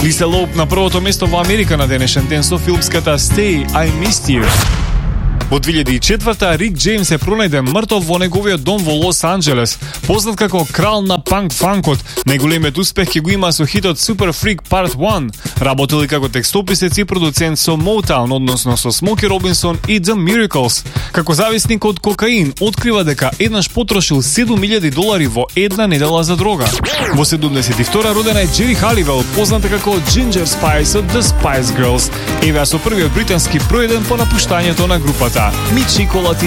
Лиса Лоуп на првото место во Америка на денешен ден со филмската Stay, I Missed You. Во 2004-та Рик Джеймс е пронајден мртов во неговиот дом во Лос Анџелес. Познат како крал на панк-фанкот, најголемиот успех ќе го има со хитот Super Freak Part 1. Работил и како текстописец и продуцент со Motown, односно со Смоки Робинсон и The Miracles. Како зависник од кокаин, открива дека еднаш потрошил $7,000 во една недела за дрога. Во 72-та родена е Джери Халивел, позната како Ginger Spice од The Spice Girls. Еве со првиот британски проеден по напуштањето на групата. Мичи Колати